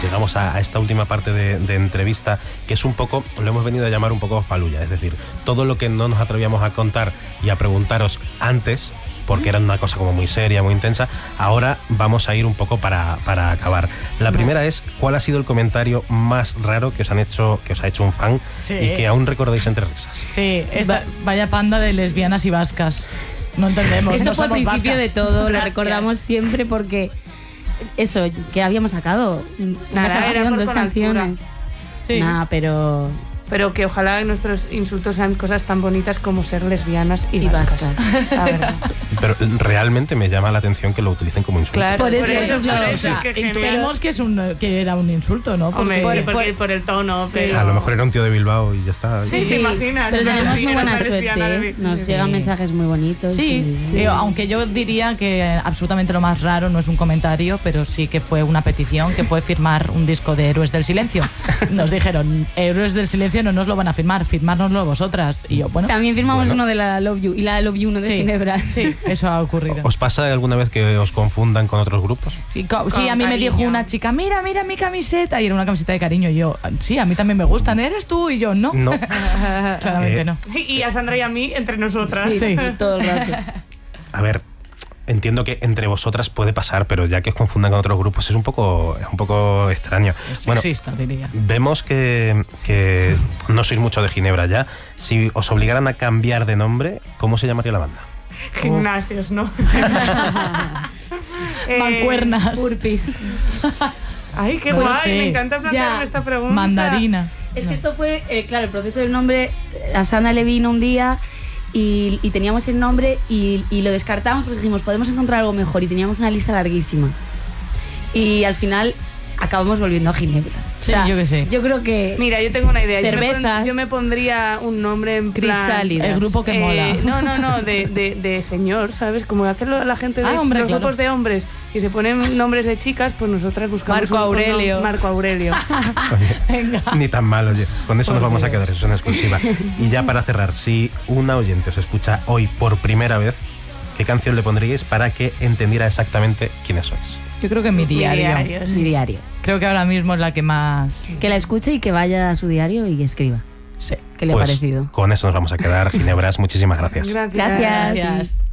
llegamos a esta última parte de entrevista, que es un poco, lo hemos venido a llamar un poco faluya, es decir, todo lo que no nos atrevíamos a contar y a preguntaros antes, porque era una cosa como muy seria, muy intensa, ahora vamos a ir un poco para acabar. La primera es, ¿cuál ha sido el comentario más raro que os ha hecho un fan y que aún recordáis entre risas? Sí, vaya panda de lesbianas y vascas. No entendemos. Esto no fue al somos principio vascas. de todo, lo Gracias. recordamos siempre porque eso, que habíamos sacado una Nada, era canción, por 2 con canciones. altura. Sí. Nada, pero Pero que ojalá nuestros insultos sean cosas tan bonitas como ser lesbianas y vascas. La verdad. Pero realmente me llama la atención que lo utilicen como insulto. Claro, Por eso, Eso, claro, por o sea, es que intuimos que era un insulto, ¿no? Hombre, Porque- por el tono, pero... A lo mejor era un tío de Bilbao y ya está. Sí, te imaginas. pero tenemos muy buena Una lesbiana suerte, ¿eh? Nos llegan mensajes muy bonitos. Sí, aunque yo diría que absolutamente lo más raro no es un comentario, pero sí que fue una petición, que fue firmar un disco de Héroes del Silencio. Nos dijeron, Héroes del Silencio no nos lo van a firmárnoslo vosotras. Y yo, bueno... También firmamos Bueno. uno de la Love You y la Love You uno de Ginebra. Sí, eso ha ocurrido. ¿Os pasa alguna vez que os confundan con otros grupos? Sí, Con a mí me cariño. dijo una chica, mira mi camiseta, y era una camiseta de cariño, y yo, sí, a mí también me gustan, ¿eres tú? Y yo, no. No. Claramente no. Y a Sandra y a mí, entre nosotras. Sí. Todo el rato. A ver, entiendo que entre vosotras puede pasar, pero ya que os confundan con otros grupos es un poco extraño. Bueno, Sexista, diría. vemos que no sois mucho de Ginebra ya. Si os obligaran a cambiar de nombre, ¿cómo se llamaría la banda? Gimnasios, ¿no? Mancuernas. Burpees. Ay, qué No lo guay, sé. me encanta plantearme Ya. esta pregunta. Mandarina. Es que esto fue, claro, el proceso del nombre. A Sandra le vino un día y teníamos el nombre y lo descartamos porque dijimos, podemos encontrar algo mejor y teníamos una lista larguísima. Y al final acabamos volviendo a Ginebra. Sí, yo qué sé. Yo creo que Mira, yo tengo una idea. Cervezas. Yo me pondría un nombre en plan... Crisálidas. El grupo que mola. No, de señor, ¿sabes? Como hacerlo la gente de hombre, los claro. grupos de hombres y se ponen nombres de chicas, pues nosotras buscamos Marco Aurelio. Marco Aurelio. Oye, ni tan mal, oye. Con eso nos vamos a quedar, eso es una exclusiva. Y ya para cerrar, si una oyente os escucha hoy por primera vez, ¿qué canción le pondríais para que entendiera exactamente quiénes sois? Yo creo que mi diario. mi diario. Creo que ahora mismo es la que más... Que la escuche y que vaya a su diario y escriba. Sí. ¿Qué le ha Pues parecido? con eso nos vamos a quedar. Ginebras, muchísimas gracias. Gracias. Gracias. Gracias.